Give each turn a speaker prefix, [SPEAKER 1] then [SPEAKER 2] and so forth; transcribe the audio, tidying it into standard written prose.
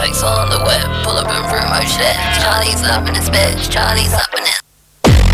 [SPEAKER 1] Mike's on the whip, pull up and through my shit. Charlie's up in his bitch, Charlie's up.